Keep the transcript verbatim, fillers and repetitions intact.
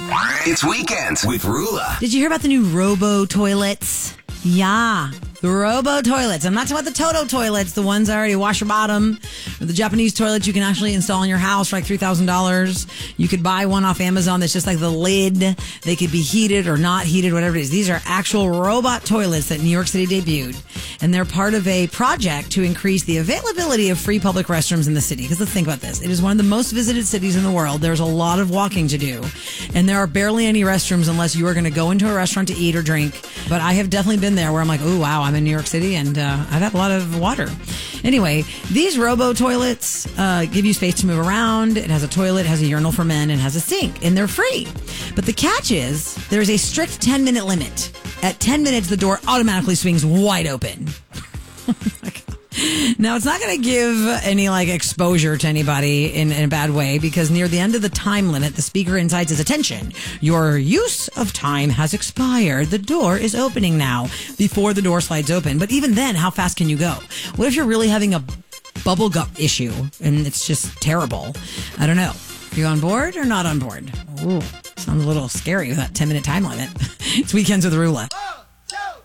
It's Weekends with Rula. Did you hear about the new Robo toilets? Yeah, the Robo toilets. I'm not talking about the Toto toilets, the ones that already wash your bottom, or the Japanese toilets you can actually install in your house for like three thousand dollars. You could buy one off Amazon that's just like the lid. They could be heated or not heated, whatever it is. These are actual robot toilets that New York City debuted, and they're part of a project to increase the availability of free public restrooms in the city. Because let's think about this. It is one of the most visited cities in the world. There's a lot of walking to do, and there are barely any restrooms unless you are going to go into a restaurant to eat or drink. But I have definitely been there where I'm like, oh, wow, I'm in New York City, and uh, I've had a lot of water. Anyway, these Robo toilets uh, give you space to move around. It has a toilet, it has a urinal for men, and has a sink, and they're free. But the catch is there's a strict ten-minute limit. At ten minutes, the door automatically swings wide open. Now, it's not going to give any like exposure to anybody in, in a bad way, because near the end of the time limit, the speaker inside says, attention, your use of time has expired. The door is opening now, before the door slides open. But even then, how fast can you go? What if you're really having a bubble gut issue and it's just terrible? I don't know. Are you on board or not on board? Ooh, sounds a little scary with that ten minute time limit. It's Weekends with Rula.